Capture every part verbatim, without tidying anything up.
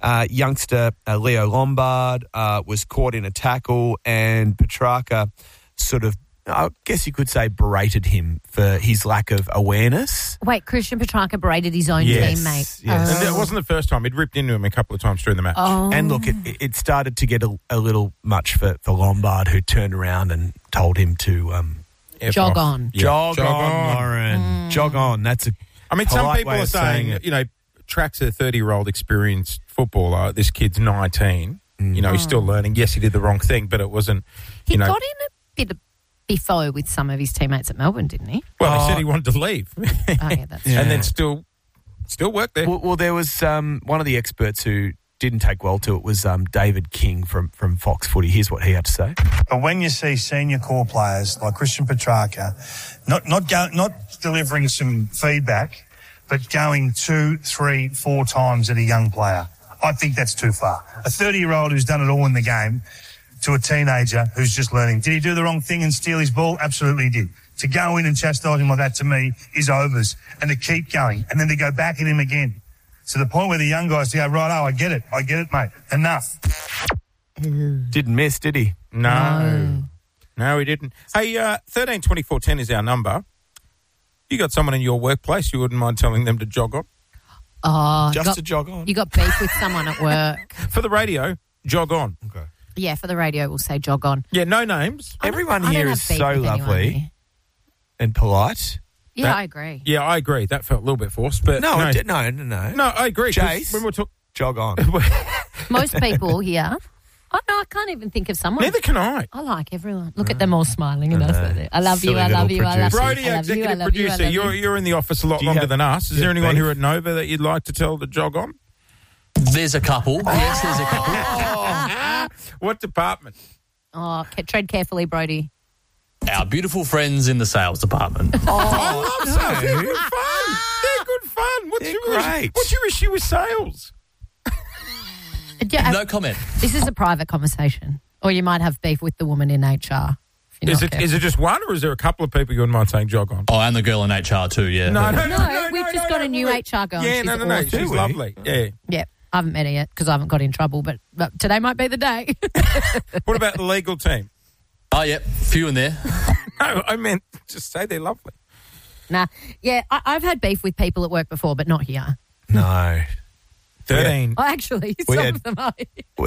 uh, youngster uh, Leo Lombard uh, was caught in a tackle, and Petrarca sort of, I guess you could say, berated him for his lack of awareness. Wait, Christian Petrarca berated his own Yes, teammate. yes. And it wasn't the first time. He'd ripped into him a couple of times during the match. Oh. And look, it, it started to get a, a little much for, for Lombard, who turned around and told him to um, F Jog off. on. Yeah. jog, Jog on, on. Lauren. Mm. Jog on. That's a I mean, some polite people way are of saying saying, it. you know, Track's a thirty-year-old experienced footballer. This kid's nineteen. You know, he's still learning. Yes, he did the wrong thing, but it wasn't, He you know. got in a bit of biffo with some of his teammates at Melbourne, didn't he? Well, he Oh. said he wanted to leave. Oh, yeah, that's Yeah. And then still still worked there. Well, well there was um, one of the experts who didn't take well to it was um, David King from, from Fox Footy. Here's what he had to say. But when you see senior core players like Christian Petrarca not not go, not delivering some feedback, but going two, three, four times at a young player, I think that's too far. A thirty-year-old who's done it all in the game to a teenager who's just learning. Did he do the wrong thing and steal his ball? Absolutely he did. To go in and chastise him like that, to me, is overs. And to keep going, and then to go back at him again. To the point where the young guys go, right, oh, I get it. I get it, mate. Enough. Didn't miss, did he? No. No, he didn't. Hey, uh, thirteen twenty-four ten is our number. You got someone in your workplace, you wouldn't mind telling them to jog on? Oh, Just got, to jog on. You got beef with someone at work. For the radio, jog on. Okay. Yeah, for the radio, we'll say jog on. Yeah, no names. I don't- Everyone I don't here have is beef so with anyone lovely here. and polite. Yeah, That- I agree. Yeah, I agree. That felt a little bit forced, but No, no, it did, no, no, no. no, I agree. 'cause Jace. when we're talking, Jog on. Most people here, oh, no, I can't even think of someone. neither can I. I like everyone. Look at them all smiling. And us. I love you, Silly I love little you, I love you. producers. Brody, I love you, I executive love you, I producer, love you're you. you're in the office a lot Do you longer have- than us. Is do you there have anyone beef? here at Nova that you'd like to tell to jog on? There's a couple. Yes, there's a couple. What department? Oh, ca- tread carefully, Brody. Our beautiful friends in the sales department. Oh, love sales. They're good fun. They're good fun. What's They're your great. issue? What's your issue with sales? Yeah, No comment. This is a private conversation. Or you might have beef with the woman in H R. if you're Is not it is careful. it just one, or is there a couple of people you wouldn't mind saying jog on? Oh, and the girl in H R too, yeah. No, no, no, No, no, we've no, just no, got no, a new no. H R going. Yeah, She's no, no, no. awesome. She's Do we? lovely. Yeah. Yeah, I haven't met her yet because I haven't got in trouble, but, but today might be the day. What about the legal team? Oh, yep. Few in there. No, I meant just say they're lovely. Nah, yeah, I, I've had beef with people at work before, but not here. No. Thirteen. Oh, actually, We some had- of them are.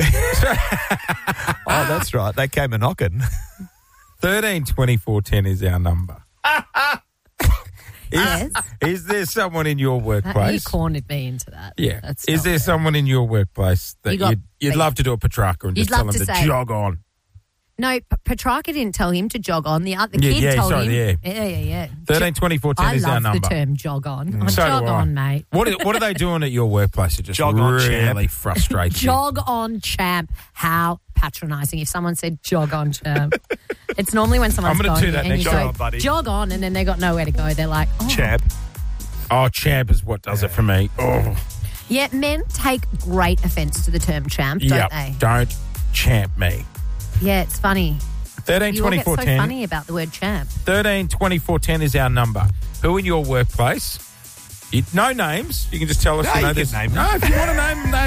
Oh, that's right. They came a knocking. Thirteen twenty-four ten is our number. Is, Yes. is there someone in your You workplace? cornered me into that. Yeah. That's Is not there fair. someone in your workplace that You got you'd, you'd beef. love to do a Petrarca and You'd just tell love them to to say- jog on? No, P- Petrarca didn't tell him to jog on. The, uh, the Yeah, kid yeah, told sorry, him. yeah. yeah, yeah. yeah. Thirteen twenty-four ten I is our love number. the term jog on. Oh, So jog do I. on, mate. What are, what are they doing at your workplace that just Jog on, really champ. frustrates you? Jog on, champ. How patronising. If someone said jog on, champ. It's normally when someone's I'm gonna going do that and next you time. go, Jog on, buddy. jog on, and then they got nowhere to go. They're like, oh. Champ. Oh, champ is what does it for me. Oh, Yeah, men take great offence to the term champ, don't yeah. they? Don't champ me. Yeah, it's funny. Thirteen You all get twenty-four so ten. funny about the word champ. Thirteen twenty-four ten is our number. Who in your workplace? You, no names. You can just tell us. No, you know, you can there's- name No, if you want to name them,